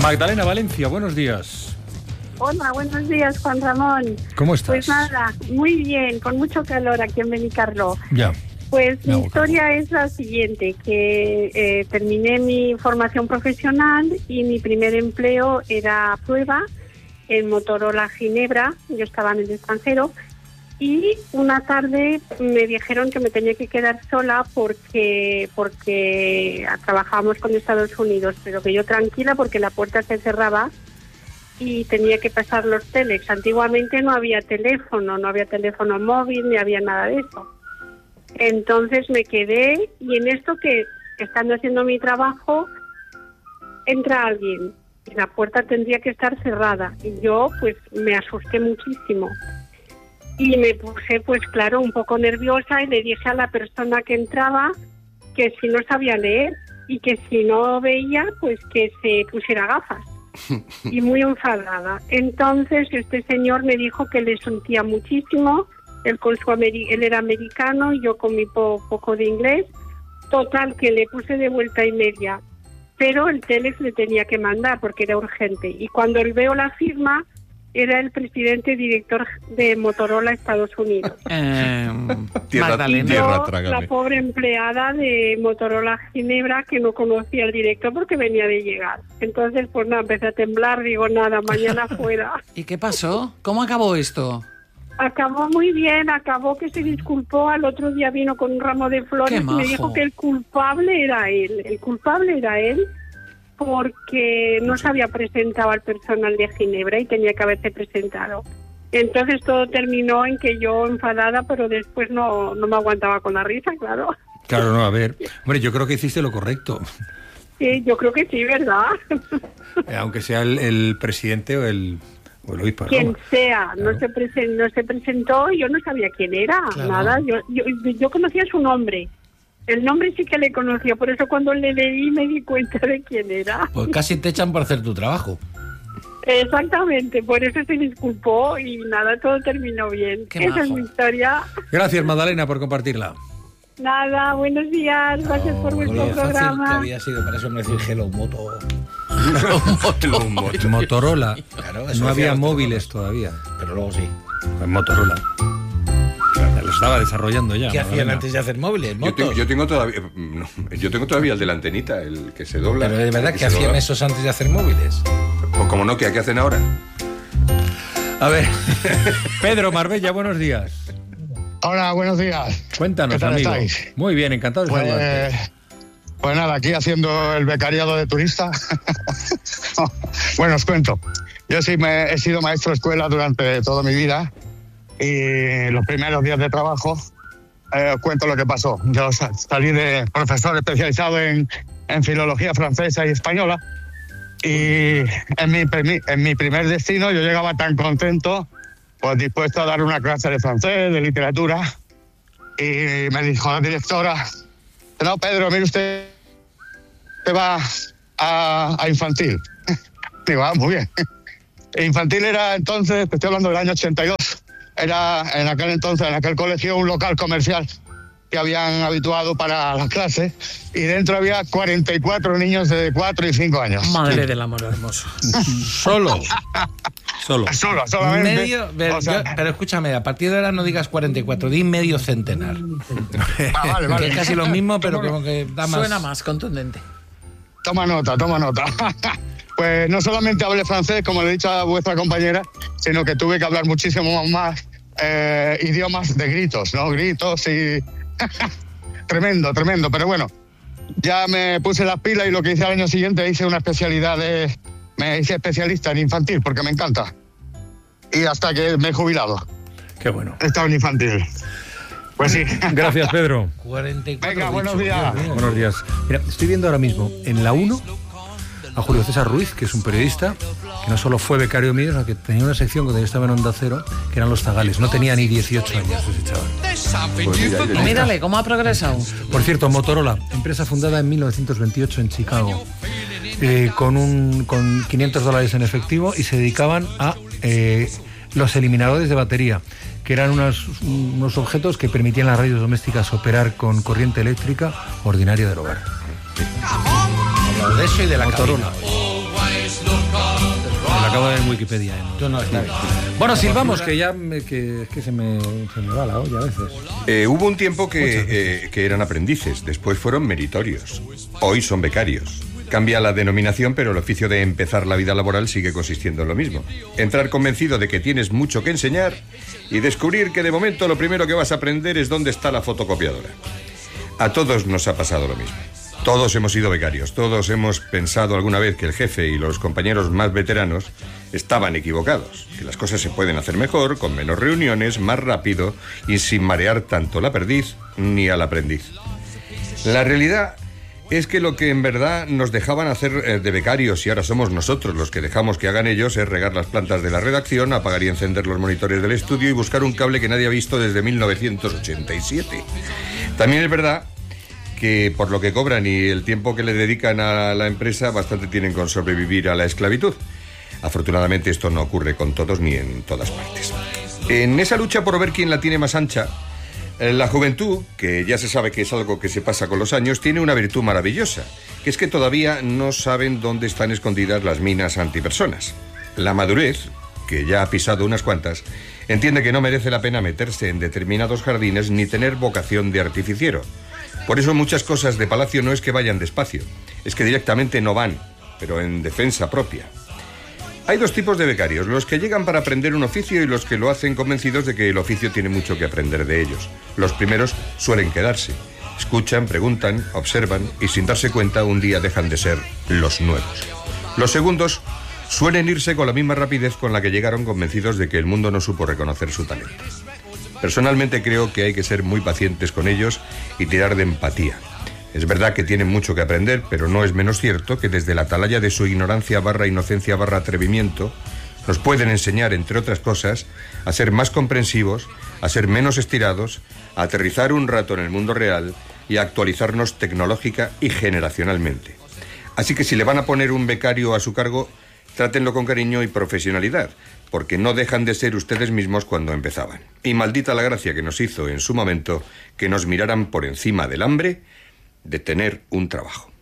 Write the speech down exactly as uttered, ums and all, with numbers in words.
Magdalena Valencia, buenos días. Hola, buenos días, Juan Ramón. ¿Cómo estás? Pues nada, muy bien, con mucho calor aquí en Benicarló. Ya. Pues ya, mi historia calor. es la siguiente, que eh, terminé mi formación profesional y mi primer empleo era a prueba en Motorola Ginebra. Yo estaba en el extranjero y una tarde me dijeron que me tenía que quedar sola porque porque trabajábamos con Estados Unidos, pero que yo tranquila porque la puerta se cerraba y tenía que pasar los telex. Antiguamente no había teléfono, no había teléfono móvil, ni había nada de eso. Entonces me quedé y en esto que, estando haciendo mi trabajo, entra alguien y la puerta tendría que estar cerrada. Y yo pues me asusté muchísimo. Y me puse pues claro un poco nerviosa y le dije a la persona que entraba que si no sabía leer y que si no veía pues que se pusiera gafas. Y muy enfadada. Entonces este señor me dijo que le sentía muchísimo, él, con su ameri- él era americano y yo con mi po- poco de inglés. Total, que le puse de vuelta y media, pero el telex le tenía que mandar porque era urgente. Y cuando él veo la firma, era el presidente director de Motorola Estados Unidos. Eh, tierra, Magdalena. tierra, Yo, trágame. la pobre empleada de Motorola Ginebra, que no conocía al director porque venía de llegar. Entonces, pues nada, empecé a temblar, digo, nada, mañana fuera. ¿Y qué pasó? ¿Cómo acabó esto? Acabó muy bien, acabó que se disculpó, al otro día vino con un ramo de flores ¡Qué y majo! me dijo que el culpable era él. El culpable era él porque no se había presentado al personal de Ginebra y tenía que haberse presentado. Entonces todo terminó en que yo enfadada, pero después no, no me aguantaba con la risa, claro. Claro, no, a ver. Hombre, yo creo que hiciste lo correcto. Sí, yo creo que sí, ¿verdad? Eh, aunque sea el, el presidente o el, o el obispo de Quien Roma. sea, Claro. no se presen- no se presentó y yo no sabía quién era, Claro. nada. Yo, yo, yo conocía su nombre. El nombre sí que le conocía, por eso cuando le leí me di cuenta de quién era. Pues casi te echan por hacer tu trabajo. Exactamente, por eso se disculpó y nada, todo terminó bien. Qué Esa es majo. mi historia. Gracias, Magdalena, por compartirla. Nada, buenos días, gracias por Con vuestro lo fácil que programa. había sido, para eso me decía Hello Moto. Un moto. Motorola. Claro, eso No había hacía los móviles todavía. Pero luego sí. En Motorola. Claro, lo estaba desarrollando ya. ¿Qué hacían Magdalena. antes de hacer móviles? Yo ¿Motos? tengo, yo tengo todavía no, yo tengo todavía el de la antenita, el que se dobla. Pero de verdad, el ¿qué se hacían dobla. esos antes de hacer móviles? Pues como Nokia, ¿qué hacen ahora? A ver, Pedro Marbella, buenos días. Hola, buenos días. Cuéntanos, ¿Qué tal amigo. estáis? Muy bien, encantado de saludarte. Pues, pues nada, aquí haciendo el becariado de turista. Bueno, os cuento. Yo sí me, he sido maestro de escuela durante toda mi vida y los primeros días de trabajo eh, os cuento lo que pasó. Yo sa- salí de profesor especializado en, en filología francesa y española y en mi, primi- en mi primer destino yo llegaba tan contento, pues dispuesto a dar una clase de francés, de literatura, y me dijo la directora: no, Pedro, mire usted, te va a, a infantil. Digo, ah, muy bien. Infantil era entonces, te estoy hablando del año ochenta y dos, era en aquel entonces, en aquel colegio, un local comercial que habían habituado para las clases, y dentro había cuarenta y cuatro niños de cuatro y cinco años. Madre del amor hermoso. Solo. Solo. Solo, solamente. Medio, pero, O sea, yo- pero escúchame, a partir de ahora no digas cuarenta y cuatro, di medio centenar. ah, vale, Que vale. es casi lo mismo, pero como que da más. Suena más contundente. Toma nota, toma nota. Pues no solamente hablé francés, como le he dicho a vuestra compañera, sino que tuve que hablar muchísimo más eh, idiomas de gritos, ¿no? Gritos y... Tremendo, tremendo. Pero bueno, ya me puse las pilas y lo que hice al año siguiente, hice una especialidad de... Me hice especialista en infantil porque me encanta. Y hasta que me he jubilado. Qué bueno. He estado en infantil. Pues sí. Gracias, Pedro. cuarenta y cuatro Venga, buenos dicho, días. Dios mío. Buenos días. Mira, estoy viendo ahora mismo en la uno a Julio César Ruiz, que es un periodista que no solo fue becario mío, sino que tenía una sección cuando yo estaba en Onda Cero, que eran los zagales. No tenía ni dieciocho años ese chaval. Pues mira, ahí Y mírale cómo ha progresado. Por cierto, Motorola, empresa fundada en mil novecientos veintiocho en Chicago, eh, con, un, con quinientos dólares en efectivo, y se dedicaban a eh, los eliminadores de batería, que eran unos, unos objetos que permitían a las radios domésticas operar con corriente eléctrica ordinaria del hogar. Hablado de eso y de la Motorola. cabina. lo acabo de ver en Wikipedia. ¿eh? Yo no, está bien. Bueno, silbamos, que ya me, que, es que se me, se me va la olla a veces. Eh, hubo un tiempo que, eh, que eran aprendices, después fueron meritorios. Hoy son becarios. Cambia la denominación, pero el oficio de empezar la vida laboral sigue consistiendo en lo mismo. Entrar convencido de que tienes mucho que enseñar y descubrir que de momento lo primero que vas a aprender es dónde está la fotocopiadora. A todos nos ha pasado lo mismo. Todos hemos sido becarios, todos hemos pensado alguna vez que el jefe y los compañeros más veteranos estaban equivocados, que las cosas se pueden hacer mejor, con menos reuniones, más rápido y sin marear tanto la perdiz ni al aprendiz. La realidad es que lo que en verdad nos dejaban hacer de becarios y ahora somos nosotros los que dejamos que hagan ellos es regar las plantas de la redacción, apagar y encender los monitores del estudio y buscar un cable que nadie ha visto desde mil novecientos ochenta y siete. También es verdad que por lo que cobran y el tiempo que le dedican a la empresa, bastante tienen con sobrevivir a la esclavitud. Afortunadamente esto no ocurre con todos ni en todas partes. En esa lucha por ver quién la tiene más ancha, la juventud, que ya se sabe que es algo que se pasa con los años, tiene una virtud maravillosa, que es que todavía no saben dónde están escondidas las minas antipersonas. La madurez, que ya ha pisado unas cuantas, entiende que no merece la pena meterse en determinados jardines ni tener vocación de artificiero. Por eso muchas cosas de Palacio no es que vayan despacio, es que directamente no van, pero en defensa propia. Hay dos tipos de becarios, los que llegan para aprender un oficio y los que lo hacen convencidos de que el oficio tiene mucho que aprender de ellos. Los primeros suelen quedarse, escuchan, preguntan, observan y sin darse cuenta un día dejan de ser los nuevos. Los segundos suelen irse con la misma rapidez con la que llegaron, convencidos de que el mundo no supo reconocer su talento. Personalmente creo que hay que ser muy pacientes con ellos y tirar de empatía. Es verdad que tienen mucho que aprender, pero no es menos cierto que desde la atalaya de su ignorancia barra inocencia barra atrevimiento nos pueden enseñar, entre otras cosas, a ser más comprensivos, a ser menos estirados, a aterrizar un rato en el mundo real y a actualizarnos tecnológica y generacionalmente. Así que si le van a poner un becario a su cargo, trátenlo con cariño y profesionalidad, porque no dejan de ser ustedes mismos cuando empezaban. Y maldita la gracia que nos hizo en su momento que nos miraran por encima del hambre de tener un trabajo.